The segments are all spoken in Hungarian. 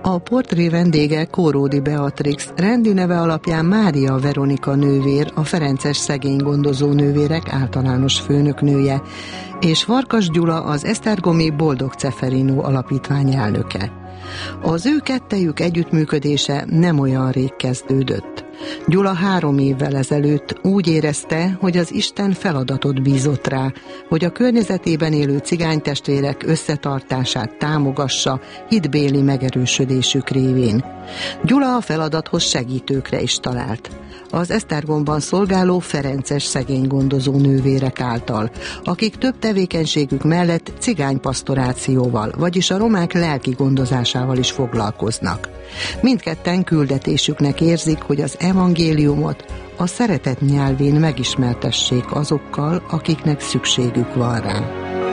A portré vendége Kóródi Beatrix, rendi neve alapján Mária Veronika nővér, a ferences szegénygondozó nővérek általános főnöknője, és Farkas Gyula, az Esztergomi Boldog Ceferino alapítvány elnöke. Az ő kettejük együttműködése nem olyan rég kezdődött. Gyula 3 évvel ezelőtt úgy érezte, hogy az Isten feladatot bízott rá, hogy a környezetében élő cigánytestvérek összetartását támogassa hitbéli megerősödésük révén. Gyula a feladathoz segítőkre is talált. Az Esztergomban szolgáló ferences szegénygondozó nővérek által, akik több tevékenységük mellett cigánypasztorációval, vagyis a romák lelki gondozásával is foglalkoznak. Mindketten küldetésüknek érzik, hogy az evangéliumot a szeretet nyelvén megismertessék azokkal, akiknek szükségük van rá.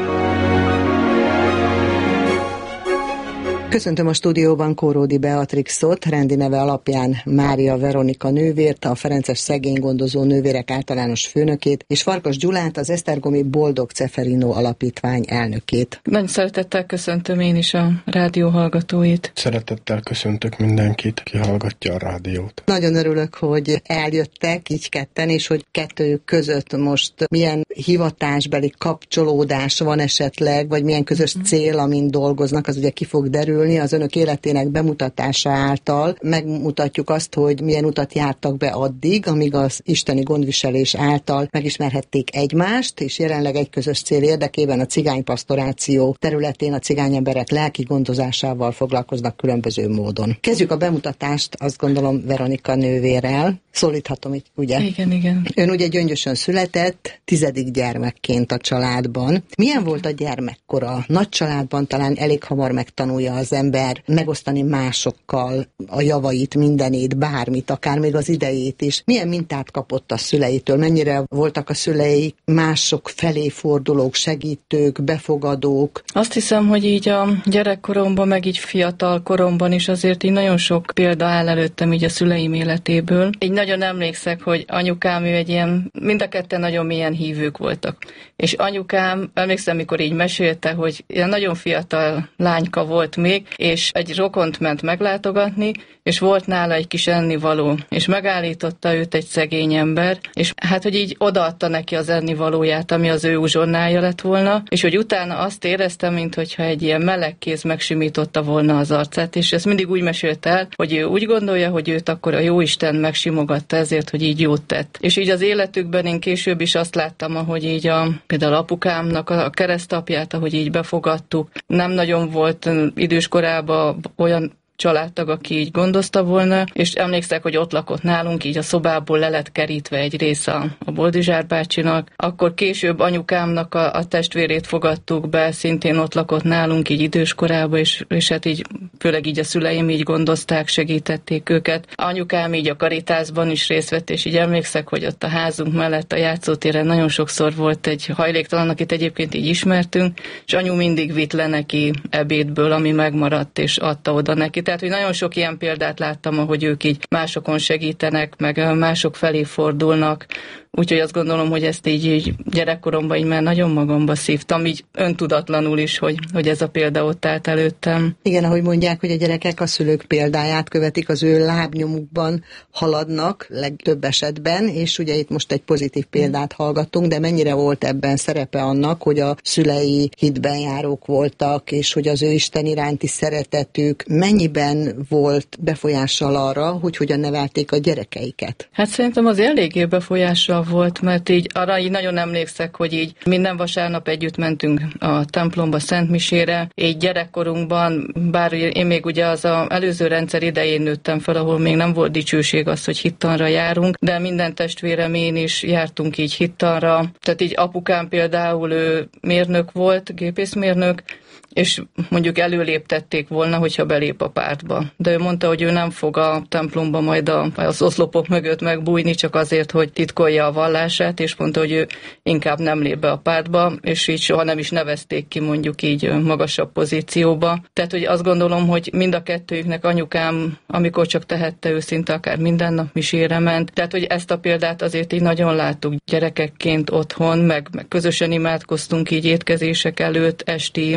Köszöntöm a stúdióban Kóródi Beatrixot, rendi neve alapján Mária Veronika nővért, a ferences szegénygondozó nővérek általános főnökét, és Farkas Gyulát, az Esztergomi Boldog Ceferino alapítvány elnökét. Nagy szeretettel köszöntöm én is a rádió hallgatóit. Szeretettel köszöntök mindenkit, ki hallgatja a rádiót. Nagyon örülök, hogy eljöttek így ketten, és hogy kettőjük között most milyen hivatásbeli kapcsolódás van esetleg, vagy milyen közös cél, amin dolgoznak, az ugye ki fog derülni. Az önök életének bemutatása által megmutatjuk azt, hogy milyen utat jártak be addig, amíg az isteni gondviselés által megismerhették egymást, és jelenleg egy közös cél érdekében a cigánypasztoráció területén a cigány emberek lelki gondozásával foglalkoznak különböző módon. Kezdjük a bemutatást, azt gondolom, Veronika nővérrel. Szólíthatom így, ugye? Igen. Ön ugye Gyöngyösön született, 10. gyermekként a családban. Milyen volt a gyermekkora? Nagy családban talán elég hamar megtanulja az ember megosztani másokkal a javait, mindenét, bármit, akár még az idejét is. Milyen mintát kapott a szüleitől? Mennyire voltak a szülei mások felé fordulók, segítők, befogadók? Azt hiszem, hogy így a gyerekkoromban, meg így fiatal koromban is azért így nagyon sok példa áll előttem így a szüleim életéből. Így nagyon emlékszek, hogy anyukám, ő egy ilyen, mind a ketten nagyon mélyen hívők voltak. És anyukám, emlékszem, mikor így mesélte, hogy ilyen nagyon fiatal lányka volt még, és egy rokont ment meglátogatni, és volt nála egy kis ennivaló, és megállította őt egy szegény ember, és hát, hogy így odaadta neki az ennivalóját, ami az ő uzsonnája lett volna, és hogy utána azt éreztem, minthogyha egy ilyen meleg kéz megsimította volna az arcát, és ezt mindig úgy mesélte el, hogy ő úgy gondolja, hogy őt akkor a Jóisten megsimogatta ezért, hogy így jót tett. És így az életükben én később is azt láttam, ahogy így például apukámnak a keresztapját, ahogy így befogadtuk, nem nagyon volt idős korában olyan családtag, aki így gondozta volna, és emlékszek, hogy ott lakott nálunk, így a szobából le lett kerítve egy része a Boldizsár bácsinak. Akkor később anyukámnak a testvérét fogadtuk be, szintén ott lakott nálunk így időskorában, és hát így főleg így a szüleim így gondozták, segítették őket. Anyukám így a Karitásban is részt vett, és így emlékszek, hogy ott a házunk mellett a játszótéren nagyon sokszor volt egy hajléktalan, akit egyébként így ismertünk, és anyu mindig vitt le neki ebédből, ami megmaradt, és adta oda neki. Tehát, hogy nagyon sok ilyen példát láttam, ahogy ők így másokon segítenek, meg mások felé fordulnak. Úgyhogy azt gondolom, hogy ezt így gyerekkoromban így már nagyon magamba szívtam, így öntudatlanul is, hogy ez a példa ott állt előttem. Igen, ahogy mondják, hogy a gyerekek a szülők példáját követik, az ő lábnyomukban haladnak legtöbb esetben, és ugye itt most egy pozitív példát hallgattunk, de mennyire volt ebben szerepe annak, hogy a szülei hitben járók voltak, és hogy az ő Isten iránti szeretetük mennyiben volt befolyással arra, hogy hogyan nevelték a gyerekeiket? Hát szerintem az eléggé befolyással volt, mert így arra így nagyon emlékszek, hogy így minden vasárnap együtt mentünk a templomba szentmisére. Így gyerekkorunkban, bár én még ugye az előző rendszer idején nőttem fel, ahol még nem volt dicsőség az, hogy hittanra járunk, de minden testvérem én is jártunk így hittanra. Tehát így apukám például ő mérnök volt, gépészmérnök, és mondjuk előléptették volna, hogyha belép a pártba. De ő mondta, hogy ő nem fog a templomba majd az oszlopok mögött megbújni, csak azért, hogy titkolja a vallását, és mondta, hogy ő inkább nem lép be a pártba, és így soha nem is nevezték ki mondjuk így magasabb pozícióba. Tehát, hogy azt gondolom, hogy mind a kettőjüknek anyukám, amikor csak tehette, őszinte, akár minden nap misére ment. Tehát, hogy ezt a példát azért így nagyon láttuk gyerekekként otthon, meg közösen imádkoztunk így étkezések előtt, esti imák.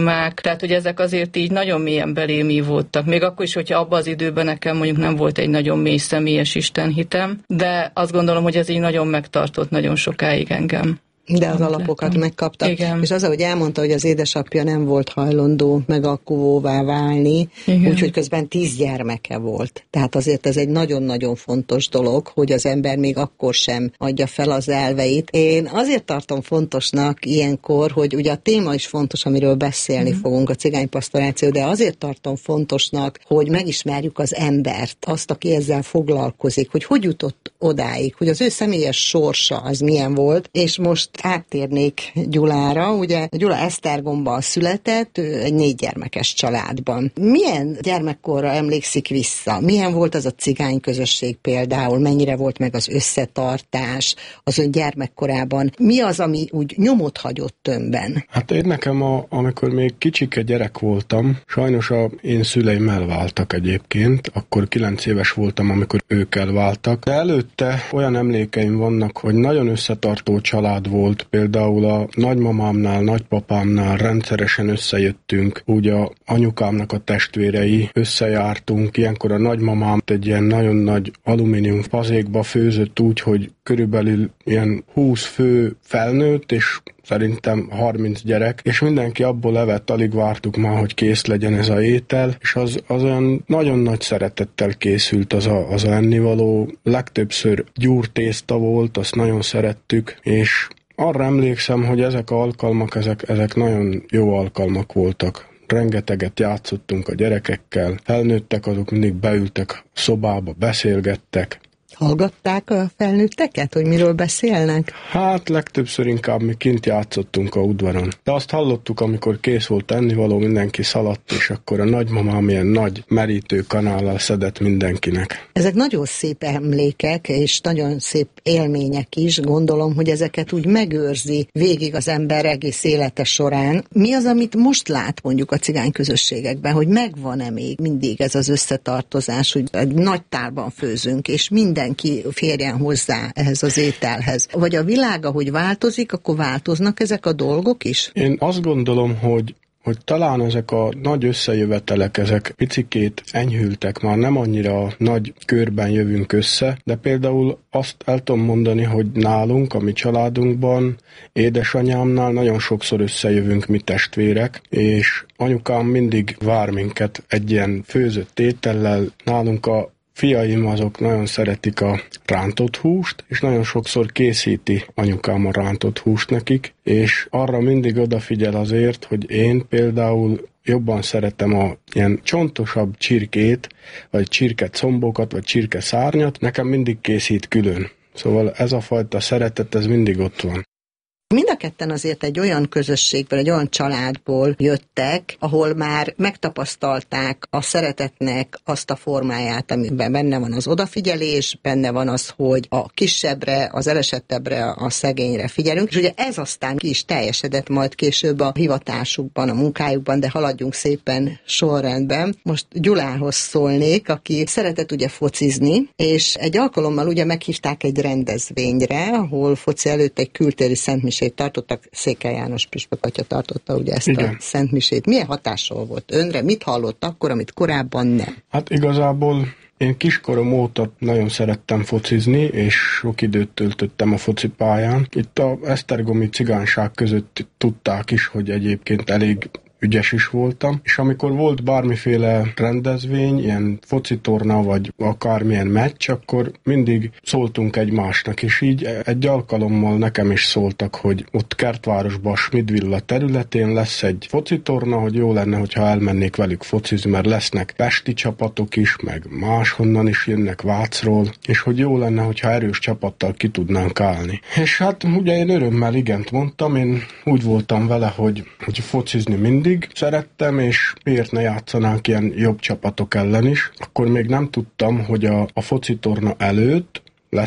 Tehát, hogy ezek azért így nagyon mélyen belém ívódtak. Még akkor is, hogyha abban az időben nekem mondjuk nem volt egy nagyon mély személyes istenhitem, de azt gondolom, hogy ez így nagyon megtartott nagyon sokáig engem. De az alapokat megkaptak. Igen. És az, ahogy elmondta, hogy az édesapja nem volt hajlandó megalkuvóvá válni, úgyhogy közben 10 gyermeke volt. Tehát azért ez egy nagyon-nagyon fontos dolog, hogy az ember még akkor sem adja fel az elveit. Én azért tartom fontosnak ilyenkor, hogy ugye a téma is fontos, amiről beszélni fogunk, a cigánypastoráció, de azért tartom fontosnak, hogy megismerjük az embert, azt, aki ezzel foglalkozik, hogy jutott odáig, hogy az ő személyes sorsa az milyen volt, és most áttérnék Gyulára. Ugye Gyula Esztergomban született, ő egy 4 gyermekes családban. Milyen gyermekkorra emlékszik vissza? Milyen volt az a cigány közösség például? Mennyire volt meg az összetartás az ön gyermekkorában? Mi az, ami úgy nyomot hagyott önben? Hát én nekem, amikor még kicsike gyerek voltam, sajnos én szüleim elváltak egyébként, akkor 9 éves voltam, amikor ők elváltak, de előtte olyan emlékeim vannak, hogy nagyon összetartó család volt. Például a nagymamámnál, nagypapámnál rendszeresen összejöttünk, úgy a anyukámnak a testvérei összejártunk, ilyenkor a nagymamám egy ilyen nagyon nagy alumínium fazékba főzött úgy, hogy körülbelül ilyen 20 fő felnőtt, és szerintem 30 gyerek, és mindenki abból evett, alig vártuk már, hogy kész legyen ez a étel, és az olyan nagyon nagy szeretettel készült az a ennivaló. Legtöbbször gyúrtészta volt, azt nagyon szerettük, és arra emlékszem, hogy ezek az alkalmak, ezek nagyon jó alkalmak voltak. Rengeteget játszottunk a gyerekekkel, felnőttek, azok mindig beültek a szobába, beszélgettek. Hallgatták a felnőtteket, hogy miről beszélnek? Hát legtöbbször inkább mi kint játszottunk a udvaron. De azt hallottuk, amikor kész volt ennivaló, mindenki szaladt, és akkor a nagymamám ilyen nagy merítő kanállal szedett mindenkinek. Ezek nagyon szép emlékek, és nagyon szép élmények is. Gondolom, hogy ezeket úgy megőrzi végig az ember egész élete során. Mi az, amit most lát mondjuk a cigány közösségekben, hogy megvan-e még mindig ez az összetartozás, hogy egy nagy tálban főzünk, és mindenki férjen hozzá ehhez az ételhez. Vagy a világ, ahogy változik, akkor változnak ezek a dolgok is? Én azt gondolom, hogy talán ezek a nagy összejövetelek, ezek picikét enyhültek, már nem annyira nagy körben jövünk össze, de például azt el tudom mondani, hogy nálunk, a mi családunkban, édesanyámnál nagyon sokszor összejövünk mi testvérek, és anyukám mindig vár minket egy ilyen főzött étellel. Nálunk a fiaim azok nagyon szeretik a rántott húst, és nagyon sokszor készíti anyukám a rántott húst nekik, és arra mindig odafigyel azért, hogy én például jobban szeretem a ilyen csontosabb csirkét, vagy csirkecombokat, vagy csirkeszárnyat, nekem mindig készít külön. Szóval ez a fajta szeretet, ez mindig ott van. Mind a ketten azért egy olyan közösségből, egy olyan családból jöttek, ahol már megtapasztalták a szeretetnek azt a formáját, amiben benne van az odafigyelés, benne van az, hogy a kisebbre, az elesettebbre, a szegényre figyelünk, és ugye ez aztán ki is teljesedett majd később a hivatásukban, a munkájukban, de haladjunk szépen sorrendben. Most Gyulához szólnék, aki szeretett ugye focizni, és egy alkalommal ugye meghívták egy rendezvényre, ahol foci előtt egy kültéri szentmisét tartottak, Székely János püspök atya tartotta ugye ezt a szentmisét. Milyen hatással volt önre? Mit hallott akkor, amit korábban nem? Hát igazából én kiskorom óta nagyon szerettem focizni, és sok időt töltöttem a focipályán. Itt a esztergomi cigányság között tudták is, hogy egyébként elég ügyes is voltam, és amikor volt bármiféle rendezvény, ilyen focitorna, vagy akármilyen meccs, akkor mindig szóltunk egymásnak, és így egy alkalommal nekem is szóltak, hogy ott Kertvárosban, Schmidvilla területén lesz egy focitorna, hogy jó lenne, hogyha elmennék velük focizni, mert lesznek pesti csapatok is, meg máshonnan is jönnek, Vácról, és hogy jó lenne, hogyha erős csapattal ki tudnánk állni. És hát ugye én örömmel igent mondtam, én úgy voltam vele, hogy focizni mindig szerettem, és miért ne játszanánk ilyen jobb csapatok ellen is. Akkor még nem tudtam, hogy a focitorna előtt lesz egy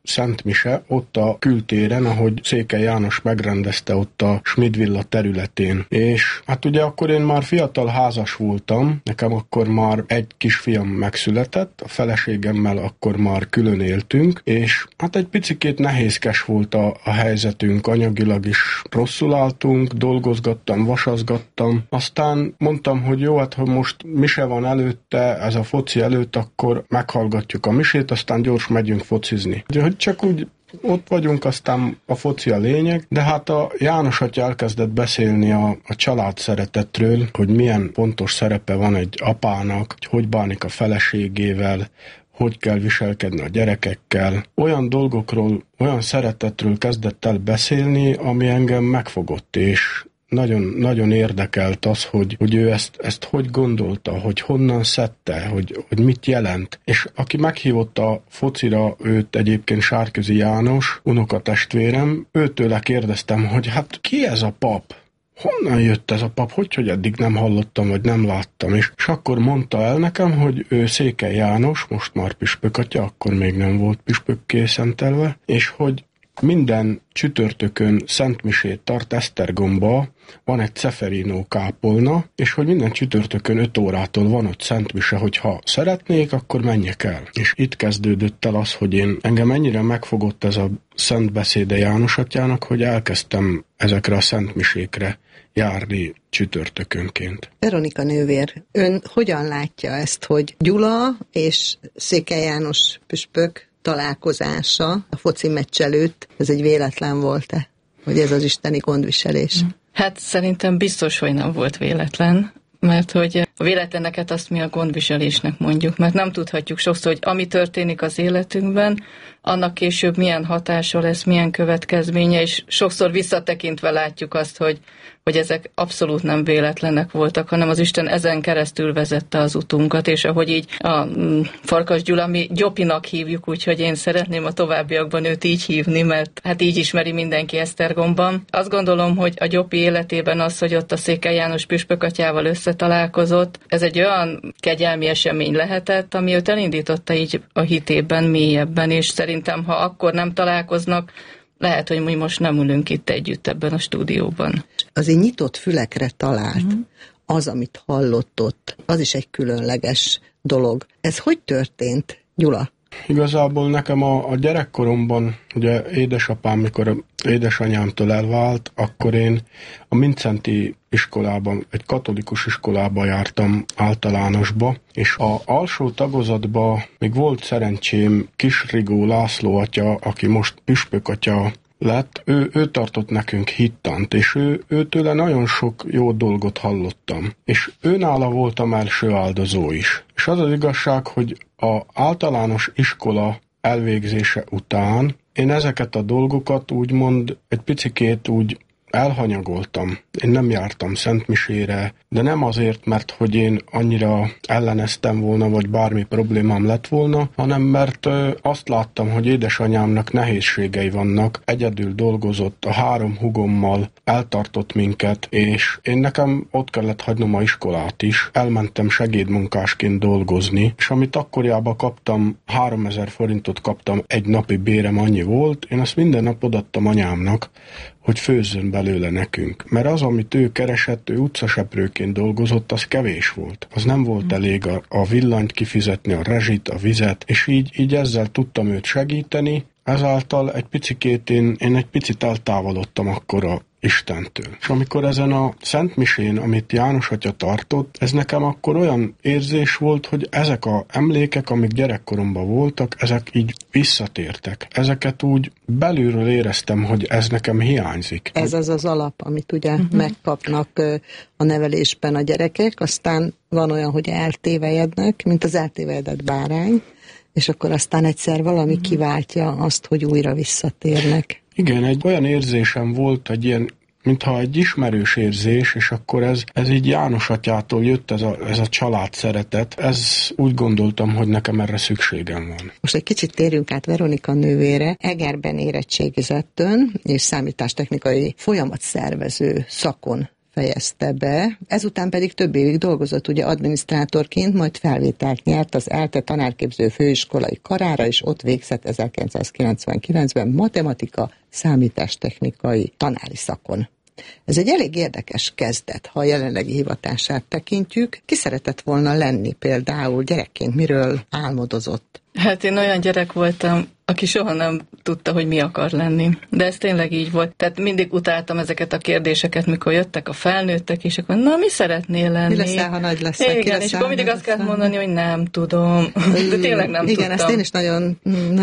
Szent Mise ott a kültéren, ahogy Székely János megrendezte ott a Schmid villa területén. És hát ugye akkor én már fiatal házas voltam, nekem akkor már egy kisfiam megszületett, a feleségemmel akkor már külön éltünk, és hát egy picikét nehézkes volt a helyzetünk, anyagilag is rosszul álltunk, dolgozgattam, vasazgattam, aztán mondtam, hogy jó, hát ha most mise van előtte, ez a foci előtt, akkor meghallgatjuk a misét, aztán gyors megyünk focizni. Hogy csak úgy ott vagyunk, aztán a foci a lényeg, de hát a János atya elkezdett beszélni a család szeretetről, hogy milyen fontos szerepe van egy apának, hogy bánik a feleségével, hogy kell viselkedni a gyerekekkel. Olyan dolgokról, olyan szeretetről kezdett el beszélni, ami engem megfogott, és nagyon, nagyon érdekelt az, hogy ő ezt hogy gondolta, hogy honnan szedte, hogy mit jelent. És aki meghívott a focira, őt egyébként Sárközi János, unokatestvérem, őtőle kérdeztem, hogy hát ki ez a pap? Honnan jött ez a pap? Hogy eddig nem hallottam, vagy nem láttam? És akkor mondta el nekem, hogy ő Székely János, most már püspökatya, akkor még nem volt püspökké szentelve, és hogy minden csütörtökön szentmisét tart Esztergomba, van egy Ceferino kápolna, és hogy minden csütörtökön 5 órától van ott szentmise, hogyha szeretnék, akkor menjek el. És itt kezdődött el az, hogy engem ennyire megfogott ez a szent beszéde János atyának, hogy elkezdtem ezekre a szentmisékre járni csütörtökönként. Veronika nővér, ön hogyan látja ezt, hogy Gyula és Székely János püspök találkozása a foci meccs előtt, ez egy véletlen volt-e? Hogy ez az isteni gondviselés? Hát szerintem biztos, hogy nem volt véletlen, mert hogy a véletleneket azt mi a gondviselésnek mondjuk, mert nem tudhatjuk sokszor, hogy ami történik az életünkben, annak később milyen hatása lesz, milyen következménye, és sokszor visszatekintve látjuk azt, hogy ezek abszolút nem véletlenek voltak, hanem az Isten ezen keresztül vezette az utunkat, és ahogy így a Farkas Gyula, mi Gyopinak hívjuk, úgyhogy én szeretném a továbbiakban őt így hívni, mert hát így ismeri mindenki Esztergomban. Azt gondolom, hogy a Gyopi életében az, hogy ott a Székely János püspökatyával összetalálkozott, ez egy olyan kegyelmi esemény lehetett, ami őt elindította így a hitében mélyebben, és szerintem, ha akkor nem találkoznak, lehet, hogy mi most nem ülünk itt együtt ebben a stúdióban. Azért nyitott fülekre talált. Az, amit hallott ott, az is egy különleges dolog. Ez hogy történt, Gyula? Igazából nekem a gyerekkoromban, ugye édesapám, mikor édesanyámtól elvált, akkor én a Mindszenty iskolában, egy katolikus iskolába jártam általánosba, és az alsó tagozatban még volt szerencsém Kisrigó László atya, aki most püspökatya lett, ő tartott nekünk hittant, és őtőle nagyon sok jó dolgot hallottam. És őnála voltam első áldozó is. És az az igazság, hogy az általános iskola elvégzése után én ezeket a dolgokat úgymond egy picikét úgy elhanyagoltam. Én nem jártam szentmisére, de nem azért, mert hogy én annyira elleneztem volna, vagy bármi problémám lett volna, hanem mert azt láttam, hogy édesanyámnak nehézségei vannak, egyedül dolgozott, a 3 húgommal eltartott minket, és én nekem ott kellett hagynom a iskolát is, elmentem segédmunkásként dolgozni, és amit akkoriában kaptam, 3000 forintot kaptam, egy napi bérem annyi volt, én azt minden nap odaadtam anyámnak, hogy főzzön belőle nekünk. Mert az, amit ő keresett, ő utcaseprőként dolgozott, az kevés volt. Az nem volt elég a villanyt kifizetni, a rezsit, a vizet, és így ezzel tudtam őt segíteni, ezáltal egy picikét én egy picit eltávolodtam akkor a Istentől. És amikor ezen a szentmisén, amit János atya tartott, ez nekem akkor olyan érzés volt, hogy ezek az emlékek, amik gyerekkoromban voltak, ezek így visszatértek. Ezeket úgy belülről éreztem, hogy ez nekem hiányzik. Ez az alap, amit ugye megkapnak a nevelésben a gyerekek, aztán van olyan, hogy eltévejednek, mint az eltévejedett bárány, és akkor aztán egyszer valami kiváltja azt, hogy újra visszatérnek. Igen, egy olyan érzésem volt, egy ilyen, mintha egy ismerős érzés, és akkor ez így János atyától jött ez a család szeretet. Ez úgy gondoltam, hogy nekem erre szükségem van. Most egy kicsit térjünk át Veronika nővére. Egerben érettségizett ön, és számítástechnikai folyamatszervező szakon fejezte be, ezután pedig több évig dolgozott ugye adminisztrátorként, majd felvételt nyert az ELTE tanárképző főiskolai karára, és ott végzett 1999-ben matematika, számítástechnikai tanári szakon. Ez egy elég érdekes kezdet, ha a jelenlegi hivatását tekintjük. Ki szeretett volna lenni például gyerekként, miről álmodozott? Hát én olyan gyerek voltam, aki soha nem tudta, hogy mi akar lenni. De ez tényleg így volt. Tehát mindig utáltam ezeket a kérdéseket, mikor jöttek a felnőttek, és akkor, na, mi szeretnél lenni? Mi leszel, ha nagy leszel? Igen, és akkor mindig azt kellett mondani, hogy nem tudom. De tényleg nem tudtam. Igen, ezt én is nagyon,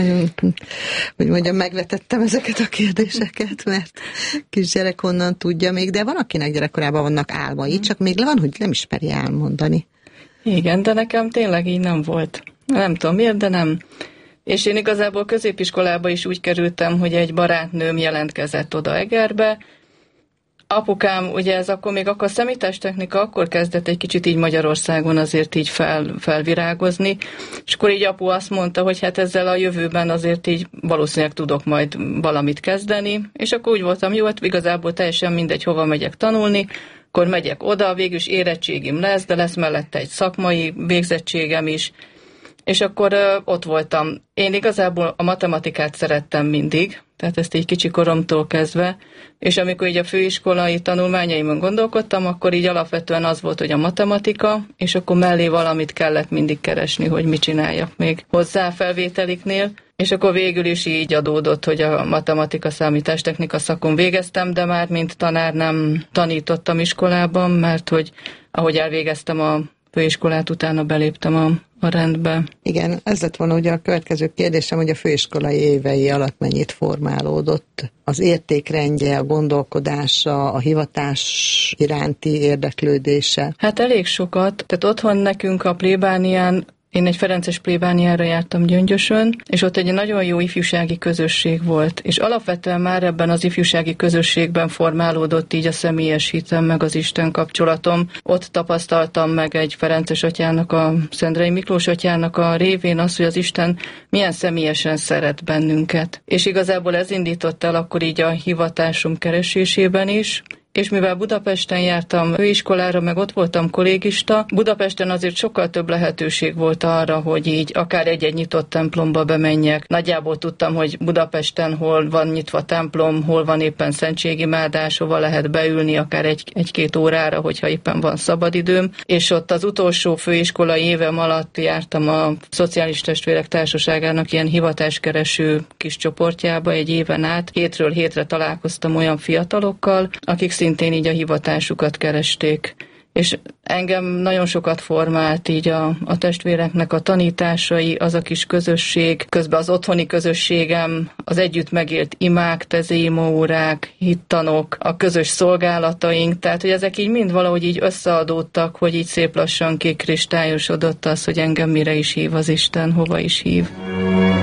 hogy mondjam, megvetettem ezeket a kérdéseket, mert kisgyerek honnan tudja még, de van, akinek gyerekkorában vannak álmai, csak még van, hogy nem ismeri elmondani. Igen, de nekem tényleg így nem volt. Nem tudom miért, de nem. És én igazából középiskolába is úgy kerültem, hogy egy barátnőm jelentkezett oda Egerbe. Apukám, ugye ez akkor még a számítástechnika akkor kezdett egy kicsit így Magyarországon azért így felvirágozni, és akkor így apu azt mondta, hogy hát ezzel a jövőben azért így valószínűleg tudok majd valamit kezdeni, és akkor úgy voltam, jó, hát igazából teljesen mindegy, hova megyek tanulni, akkor megyek oda, végülis érettségim lesz, de lesz mellette egy szakmai végzettségem is, és akkor ott voltam. Én igazából a matematikát szerettem mindig, tehát ezt így kicsi koromtól kezdve, és amikor így a főiskolai tanulmányaimon gondolkodtam, akkor így alapvetően az volt, hogy a matematika, és akkor mellé valamit kellett mindig keresni, hogy mit csináljak még hozzá felvételiknél, és akkor végül is így adódott, hogy a matematika számítástechnika szakon végeztem, de már mint tanár nem tanítottam iskolában, mert hogy ahogy elvégeztem a főiskolát, utána beléptem a rendbe. Igen, ez lett volna ugye a következő kérdésem, hogy a főiskolai évei alatt mennyit formálódott az értékrendje, a gondolkodása, a hivatás iránti érdeklődése. Hát elég sokat. Tehát otthon nekünk a plébánián, én egy ferences plébániára jártam Gyöngyösön, és ott egy nagyon jó ifjúsági közösség volt. És alapvetően már ebben az ifjúsági közösségben formálódott így a személyes hitem, meg az Isten kapcsolatom. Ott tapasztaltam meg egy ferences atyának, a Szendrei Miklós atyának a révén azt, hogy az Isten milyen személyesen szeret bennünket. És igazából ez indított el akkor így a hivatásom keresésében is. És mivel Budapesten jártam főiskolára, meg ott voltam kollégista, Budapesten azért sokkal több lehetőség volt arra, hogy így akár egy-egy nyitott templomba bemenjek. Nagyjából tudtam, hogy Budapesten hol van nyitva templom, hol van éppen szentségimádás, hova lehet beülni akár egy-két órára, hogyha éppen van szabadidőm. És ott az utolsó főiskolai évem alatt jártam a Szociális Testvérek Társaságának ilyen hivatáskereső kis csoportjába egy éven át. Hétről hétre találkoztam olyan fiatalokkal, akik szintén így a hivatásukat keresték. És engem nagyon sokat formált így a testvéreknek a tanításai, az a kis közösség, közben az otthoni közösségem, az együtt megélt imák, tezéimórák, hittanok, a közös szolgálataink, tehát hogy ezek így mind valahogy így összeadódtak, hogy így szép lassan kikristályosodott az, hogy engem mire is hív az Isten, hova is hív.